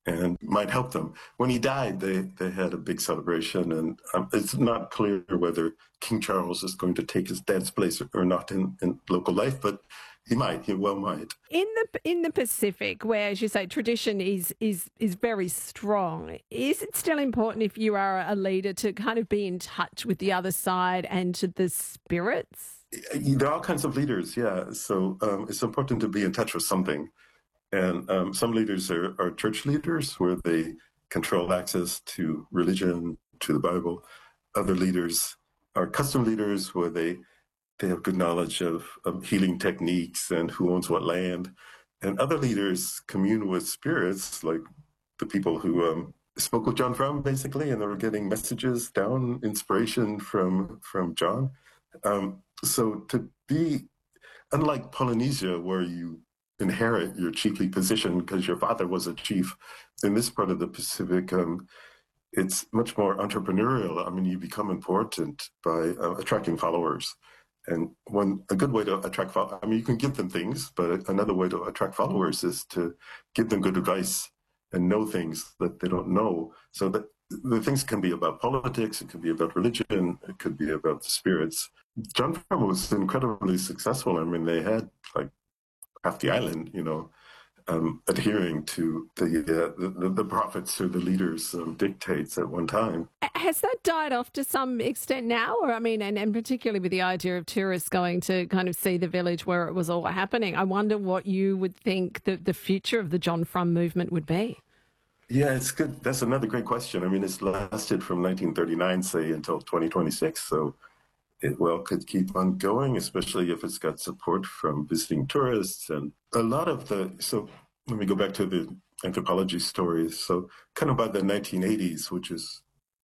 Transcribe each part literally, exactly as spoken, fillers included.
and might help them. When he died, they, they had a big celebration, and um, it's not clear whether King Charles is going to take his dad's place or not in, in local life, but he might, he well might. In the in the Pacific, where, as you say, tradition is is is very strong, is it still important, if you are a leader, to kind of be in touch with the other side and to the spirits? There are all kinds of leaders, yeah. So um, it's important to be in touch with something. And um, some leaders are, are church leaders, where they control access to religion, to the Bible. Other leaders are custom leaders, where they They have good knowledge of, of healing techniques and who owns what land. And other leaders commune with spirits, like the people who um, spoke with John Frum, basically, and they were getting messages down, inspiration from, from John. Um, so to be, unlike Polynesia, where you inherit your chiefly position because your father was a chief, in this part of the Pacific, um, it's much more entrepreneurial. I mean, you become important by uh, attracting followers. And one a good way to attract, I mean, you can give them things, but another way to attract followers is to give them good advice and know things that they don't know. So that the things can be about politics, it could be about religion, it could be about the spirits. John Frum was incredibly successful. I mean, they had like half the island, you know, Um, adhering to the, uh, the the prophets or the leaders' um, dictates at one time. Has that died off to some extent now? Or, I mean, and, and particularly with the idea of tourists going to kind of see the village where it was all happening, I wonder what you would think that the future of the John Frum movement would be. Yeah, it's good. That's another great question. I mean, it's lasted from nineteen thirty-nine, say, until twenty twenty-six. So it well could keep on going, especially if it's got support from visiting tourists. And a lot of the, so let me go back to the anthropology stories. So kind of by the nineteen eighties, which is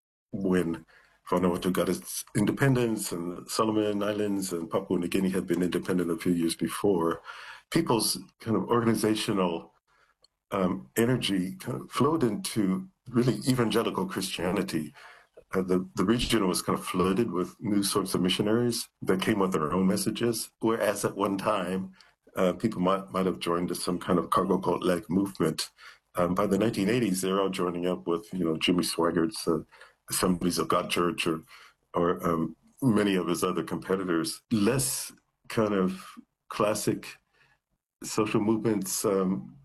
when Vanuatu got its independence, and Solomon Islands and Papua New Guinea had been independent a few years before, people's kind of organizational um, energy kind of flowed into really evangelical Christianity. Uh, the, the region was kind of flooded with new sorts of missionaries that came with their own messages, whereas at one time, uh, people might, might have joined some kind of cargo cult-like movement. Um, by the nineteen eighties, they're all joining up with, you know, Jimmy Swaggart's uh, Assemblies of God Church, or, or um, many of his other competitors. Less kind of classic social movements um,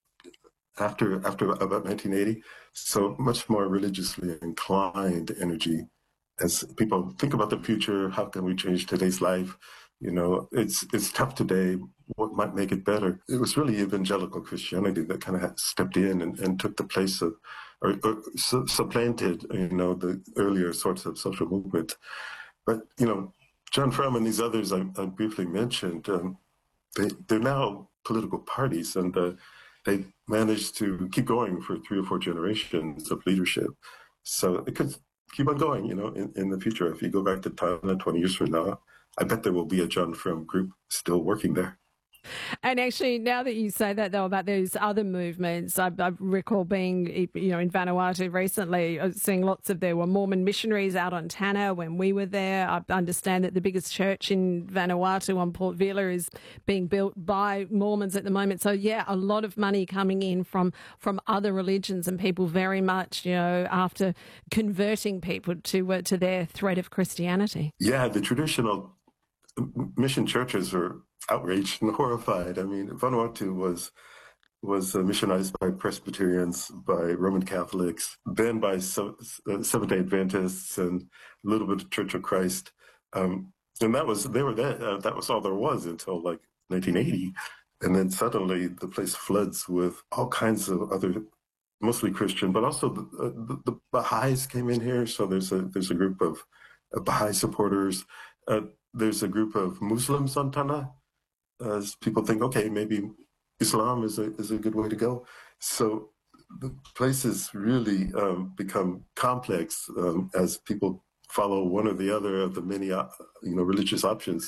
after after about nineteen eighty. So much more religiously inclined energy as people think about the future. How can we change today's life? You know, it's it's tough today. What might make it better? It was really evangelical Christianity that kind of stepped in and, and took the place of, or, or su- supplanted, you know, the earlier sorts of social movement. But, you know, John Frum and these others I, I briefly mentioned, um, they, they're now political parties, and uh, they managed to keep going for three or four generations of leadership. So it could keep on going, you know, in, in the future. If you go back to Thailand twenty years from now, I bet there will be a John Frum group still working there. And actually, now that you say that, though, about those other movements, I, I recall being, you know, in Vanuatu recently, seeing lots of, there were Mormon missionaries out on Tanna when we were there. I understand that the biggest church in Vanuatu on Port Vila is being built by Mormons at the moment. So, yeah, a lot of money coming in from, from other religions, and people very much, you know, after converting people to, uh, to their thread of Christianity. Yeah, the traditional mission churches are outraged and horrified. I mean, Vanuatu was was uh, missionized by Presbyterians, by Roman Catholics, then by so, uh, Seventh-day Adventists, and a little bit of Church of Christ. Um, and that was they were that uh, that was all there was until like nineteen eighty, and then suddenly the place floods with all kinds of other, mostly Christian, but also the, uh, the, the Baha'is came in here. So there's a there's a group of uh, Baha'i supporters. Uh, there's a group of Muslims on Tanna. As people think, okay, maybe Islam is a is a good way to go. So the place has really um, become complex um, as people follow one or the other of the many, uh, you know, religious options.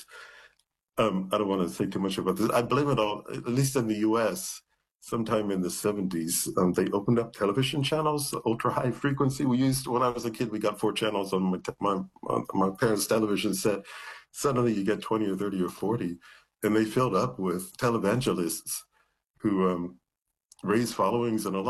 Um, I don't want to say too much about this. I blame it all, at least in the U S, sometime in the seventies, um, they opened up television channels, ultra high frequency. We used, when I was a kid, we got four channels on my, my, on my parents' television set. Suddenly you get twenty or thirty or forty. And they filled up with televangelists who um, raised followings, and a lot